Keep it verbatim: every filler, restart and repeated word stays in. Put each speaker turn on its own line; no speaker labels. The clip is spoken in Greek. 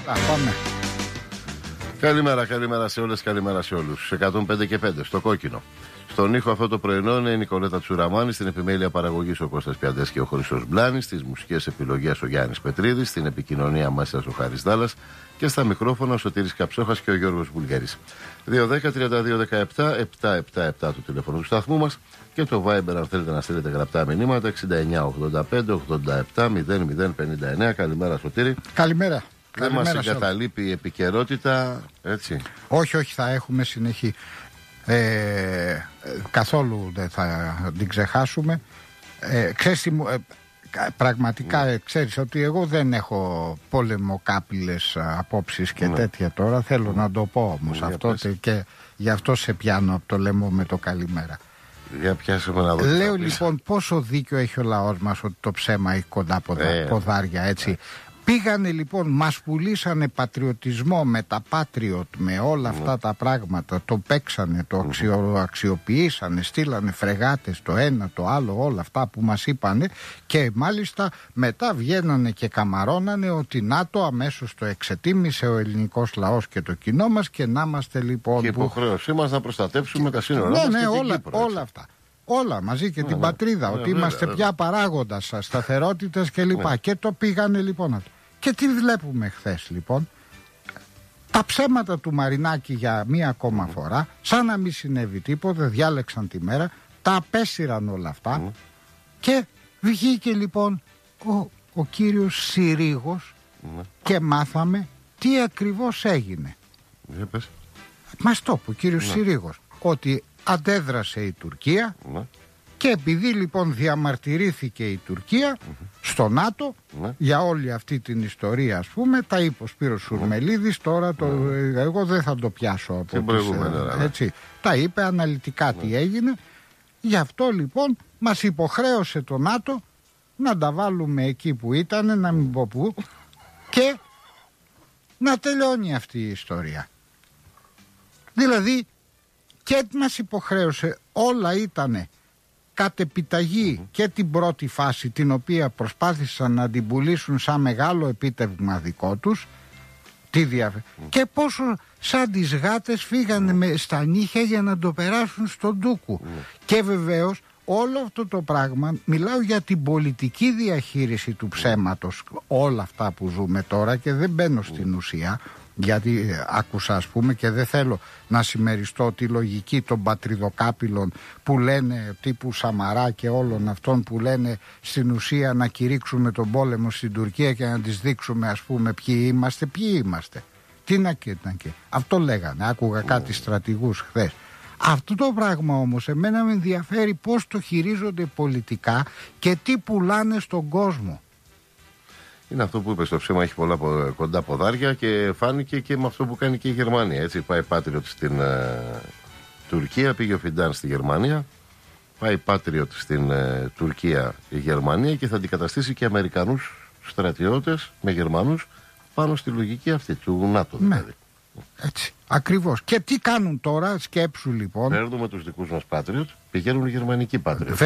Α, πάμε.
Καλημέρα, καλημέρα σε όλες, καλημέρα σε όλους. εκατόν πέντε και πέντε στο κόκκινο. Στον ήχο αυτό το πρωινό είναι η Νικολέτα Τσουραμάνη, στην επιμέλεια παραγωγής ο Κώστας Πιαντές και ο Χρήστος Μπλάνης, στις μουσικές επιλογές ο Γιάννης Πετρίδης, στην επικοινωνία μέσα ο Χάρης Δάλλας και στα μικρόφωνα ο Σωτήρης Καψόχας και ο Γιώργος Βουλγέρης. δύο δέκα τριάντα δύο δεκαεπτά επτακόσια εβδομήντα επτά του τηλέφωνου του σταθμού μας και το Viber αν θέλετε να στείλετε γραπτά μηνύματα εξήντα εννιά ογδόντα πέντε ογδόντα επτά μηδέν μηδέν πενήντα εννιά. Καλημέρα Σωτήρη.
Καλημέρα.
Δεν μας εγκαταλείπει η επικαιρότητα, έτσι.
Όχι, όχι, θα έχουμε συνεχή. Ε, καθόλου δεν θα την ξεχάσουμε. Ε, ξέρεις, ε, πραγματικά ε, ξέρεις ότι εγώ δεν έχω πολεμοκάπηλες απόψεις και ναι. τέτοια τώρα. Θέλω ναι. να το πω όμως ναι, αυτό τε, και γι' αυτό σε πιάνω από το λαιμό με το καλημέρα.
Για πιάσουμε να δούμε.
Λέω λοιπόν πόσο δίκιο έχει ο λαός μας ότι το ψέμα έχει κοντά ποδα, ε, ποδάρια, έτσι. Ε. Πήγανε λοιπόν, μας πουλήσανε πατριωτισμό με τα Patriot, με όλα αυτά mm. τα πράγματα. Το παίξανε, το αξιο, αξιοποιήσανε, στείλανε φρεγάτες το ένα, το άλλο, όλα αυτά που μας είπανε. Και μάλιστα μετά βγαίνανε και καμαρώνανε ότι ΝΑΤΟ αμέσως το εξετίμησε ο ελληνικός λαός και το κοινό μας και να είμαστε λοιπόν.
Και η υποχρέωσή μας να προστατεύσουμε τα σύνορα μας.
Ναι, ναι,
και
όλα,
την Κύπρο,
όλα αυτά. Όλα μαζί και ναι, την ναι, πατρίδα, ναι, ότι ναι, είμαστε ναι, πια παράγοντας σταθερότητας κλπ. Ναι. Και το πήγανε λοιπόν αυτό. Και τι βλέπουμε χθες λοιπόν? Τα ψέματα του Μαρινάκη για μία ακόμα mm. φορά, σαν να μην συνέβη τίποτα, διάλεξαν τη μέρα, τα απέσυραν όλα αυτά mm. και βγήκε λοιπόν ο, ο κύριος Συρίγος mm. και μάθαμε τι ακριβώς έγινε.
Yeah,
Μας το είπε ο κύριος yeah. Συρίγος, ότι αντέδρασε η Τουρκία yeah. και επειδή λοιπόν διαμαρτυρήθηκε η Τουρκία mm-hmm. στο ΝΑΤΟ mm-hmm. για όλη αυτή την ιστορία, ας πούμε, τα είπε ο Σπύρος Σουρμελίδης, mm-hmm. τώρα το, mm-hmm. εγώ δεν θα το πιάσω από τις, ε, έτσι, τα είπε αναλυτικά mm-hmm. τι έγινε. Γι' αυτό λοιπόν μας υποχρέωσε το ΝΑΤΟ να τα βάλουμε εκεί που ήταν, να μην πω πού, και να τελειώνει αυτή η ιστορία. Δηλαδή και μας υποχρέωσε, όλα ήτανε κατ' επιταγή mm-hmm. και την πρώτη φάση, την οποία προσπάθησαν να την πουλήσουν σαν μεγάλο επίτευγμα δικό τους, τι δια... mm-hmm. και πόσο σαν τις γάτες φύγανε mm-hmm. με, στα νύχια για να το περάσουν στον ντούκου. Mm-hmm. Και βεβαίως όλο αυτό το πράγμα, μιλάω για την πολιτική διαχείριση του ψέματος, όλα αυτά που ζούμε τώρα, και δεν μπαίνω στην ουσία, γιατί άκουσα ας πούμε και δεν θέλω να συμμεριστώ τη λογική των πατριδοκάπηλων που λένε, τύπου Σαμαρά και όλων αυτών που λένε στην ουσία να κηρύξουμε τον πόλεμο στην Τουρκία και να τις δείξουμε ας πούμε ποιοι είμαστε, ποιοι είμαστε. Τι να και, να και. Αυτό λέγανε, άκουγα κάτι στρατηγούς χθες. Αυτό το πράγμα όμως εμένα με ενδιαφέρει πώς το χειρίζονται πολιτικά και τι πουλάνε στον κόσμο.
Είναι αυτό που είπε, στο ψέμα έχει πολλά κοντά ποδάρια και φάνηκε και με αυτό που κάνει και η Γερμανία. Έτσι, πάει Patriot στην ε, Τουρκία, πήγε ο Φιντάν στη Γερμανία, πάει Patriot στην ε, Τουρκία η Γερμανία και θα αντικαταστήσει και Αμερικανούς στρατιώτες με Γερμανούς πάνω στη λογική αυτή του ΝΑΤΟ. Δηλαδή.
Ναι. Έτσι, ακριβώς. Και τι κάνουν τώρα, σκέψου λοιπόν.
Παίρνουμε τους δικούς μας Patriot, πηγαίνουν οι γερμανικοί Patriot.